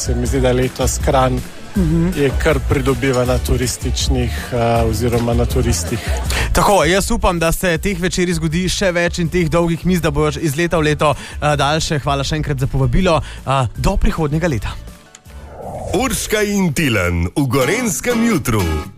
se mi zdi, da letos Kranj je kar pridobiva na turističnih oziroma na turistih. Tako, jaz upam, da se teh večeri zgodi še več in teh dolgih miz, da bojo iz leta v leto daljše. Hvala še enkrat za povabilo. Do prihodnjega leta. Urška in Tilen v Gorenjskem jutru.